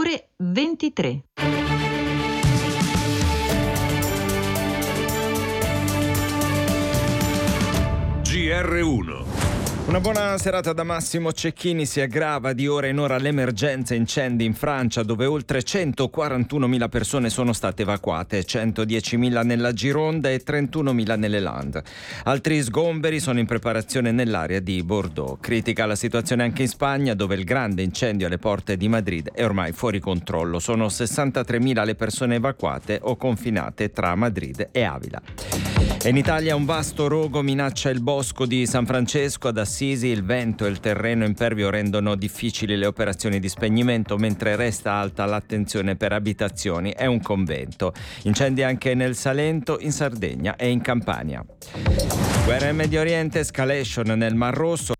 ore 23. GR1. Una buona serata da Massimo Cecchini. Si aggrava di ora in ora l'emergenza incendi in Francia, dove oltre 141.000 persone sono state evacuate, 110.000 nella Gironda e 31.000 nelle Landes. Altri sgomberi sono in preparazione nell'area di Bordeaux. Critica la situazione anche in Spagna, dove il grande incendio alle porte di Madrid è ormai fuori controllo. Sono 63.000 le persone evacuate o confinate tra Madrid e Avila. E in Italia un vasto rogo minaccia il bosco di San Francesco ad Assisi. Il vento e il terreno impervio rendono difficili le operazioni di spegnimento, mentre resta alta l'attenzione per abitazioni e un convento. Incendi anche nel Salento, in Sardegna e in Campania. Guerra in Medio Oriente, escalation nel Mar Rosso.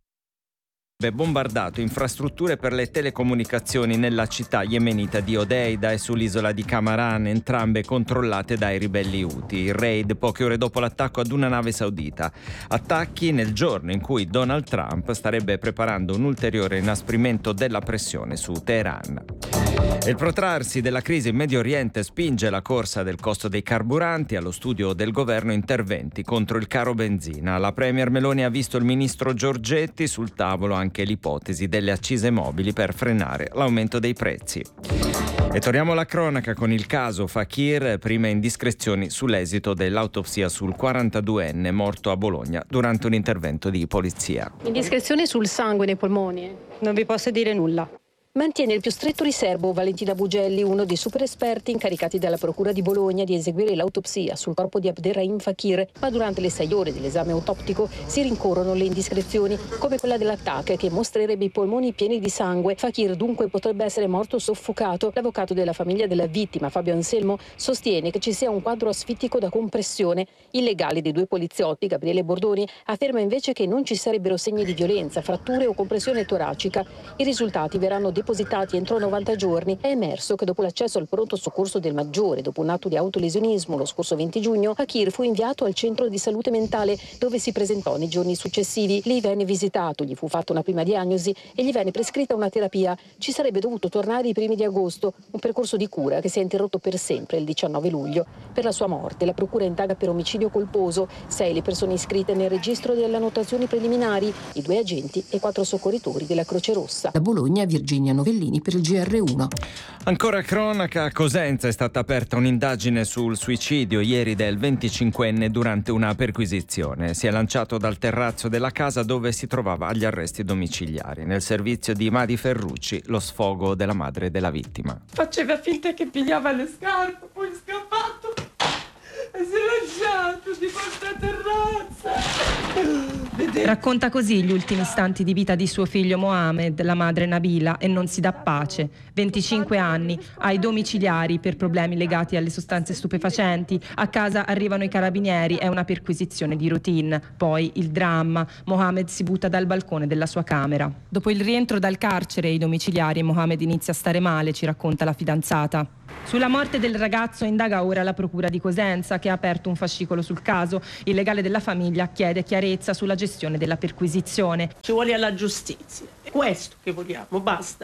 Bombardato infrastrutture per le telecomunicazioni nella città yemenita di Odeida e sull'isola di Camaran, entrambe controllate dai ribelli Houthi. Il raid poche ore dopo l'attacco ad una nave saudita. Attacchi nel giorno in cui Donald Trump starebbe preparando un ulteriore inasprimento della pressione su Teheran. Il protrarsi della crisi in Medio Oriente spinge la corsa del costo dei carburanti. Allo studio del governo interventi contro il caro benzina. La premier Meloni ha visto il ministro Giorgetti, sul tavolo anche l'ipotesi delle accise mobili per frenare l'aumento dei prezzi. E torniamo alla cronaca con il caso Fakir, prime indiscrezioni sull'esito dell'autopsia sul 42enne morto a Bologna durante un intervento di polizia. Indiscrezioni sul sangue nei polmoni? Non vi posso dire nulla. Mantiene il più stretto riservo Valentina Bugelli, uno dei super esperti incaricati dalla Procura di Bologna di eseguire l'autopsia sul corpo di Abderrahim Fakir, ma durante le 6 ore dell'esame autoptico si rincorrono le indiscrezioni, come quella dell'attacco che mostrerebbe i polmoni pieni di sangue. Fakir dunque potrebbe essere morto soffocato. L'avvocato della famiglia della vittima, Fabio Anselmo, sostiene che ci sia un quadro asfittico da compressione. Il legale dei 2 poliziotti, Gabriele Bordoni, afferma invece che non ci sarebbero segni di violenza, fratture o compressione toracica. I risultati verranno depositati entro 90 giorni. È emerso che dopo l'accesso al pronto soccorso del Maggiore, dopo un atto di autolesionismo lo scorso 20 giugno, Fakir fu inviato al centro di salute mentale, dove si presentò nei giorni successivi. Lì venne visitato, gli fu fatta una prima diagnosi e gli venne prescritta una terapia. Ci sarebbe dovuto tornare i primi di agosto, un percorso di cura che si è interrotto per sempre il 19 luglio. Per la sua morte la procura indaga per omicidio colposo. 6 le persone iscritte nel registro delle annotazioni preliminari, i 2 agenti e 4 soccorritori della Croce Rossa. Da Bologna, Virginia Novellini per il GR1. Ancora cronaca, a Cosenza è stata aperta un'indagine sul suicidio ieri del 25enne durante una perquisizione. Si è lanciato dal terrazzo della casa dove si trovava agli arresti domiciliari. Nel servizio di Madi Ferrucci, lo sfogo della madre della vittima. Faceva finta che pigliava le scarpe, poi è scappato e si è lasciato di questa terrazza. Racconta così gli ultimi istanti di vita di suo figlio Mohamed, la madre Nabila, e non si dà pace. 25 anni, ai domiciliari per problemi legati alle sostanze stupefacenti. A casa arrivano i carabinieri, è una perquisizione di routine. Poi il dramma, Mohamed si butta dal balcone della sua camera. Dopo il rientro dal carcere, i domiciliari, Mohamed inizia a stare male, ci racconta la fidanzata. Sulla morte del ragazzo indaga ora la Procura di Cosenza, che ha aperto un fascicolo sul caso. Il legale della famiglia chiede chiarezza sulla gestione della perquisizione. Ci vuole alla giustizia, è questo che vogliamo, basta.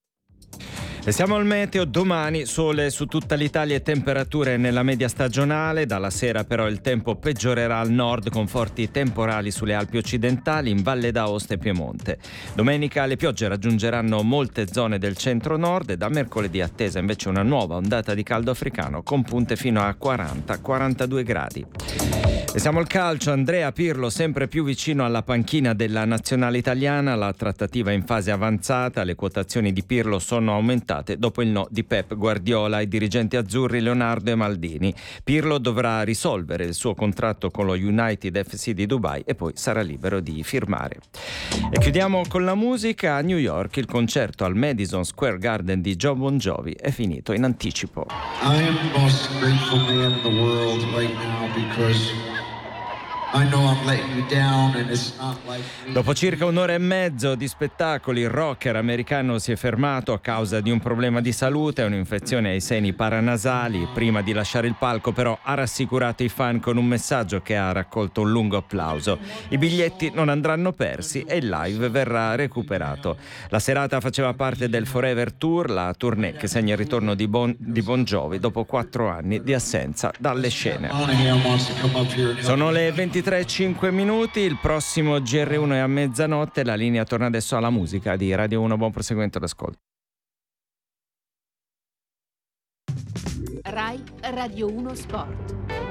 E siamo al meteo. Domani sole su tutta l'Italia e temperature nella media stagionale. Dalla sera però il tempo peggiorerà al nord con forti temporali sulle Alpi occidentali, in Valle d'Aosta e Piemonte. Domenica le piogge raggiungeranno molte zone del centro-nord e da mercoledì attesa invece una nuova ondata di caldo africano con punte fino a 40-42 gradi. E siamo al calcio. Andrea Pirlo sempre più vicino alla panchina della nazionale italiana. La trattativa è in fase avanzata. Le quotazioni di Pirlo sono aumentate dopo il no di Pep Guardiola ai dirigenti azzurri Leonardo e Maldini. Pirlo dovrà risolvere il suo contratto con lo United FC di Dubai e poi sarà libero di firmare. E chiudiamo con la musica. A New York il concerto al Madison Square Garden di Jon Bon Jovi è finito in anticipo. I am the most grateful man in the world right now because Dopo circa un'ora e mezzo di spettacoli, il rocker americano si è fermato a causa di un problema di salute e un'infezione ai seni paranasali. Prima di lasciare il palco, però, ha rassicurato i fan con un messaggio che ha raccolto un lungo applauso. I biglietti non andranno persi e il live verrà recuperato. La serata faceva parte del Forever Tour, la tournée che segna il ritorno di Bon Jovi dopo 4 anni di assenza dalle scene. Sono le 23:05, il prossimo GR1 è a mezzanotte, la linea torna adesso alla musica di Radio 1, buon proseguimento d'ascolto. Rai Radio 1 Sport.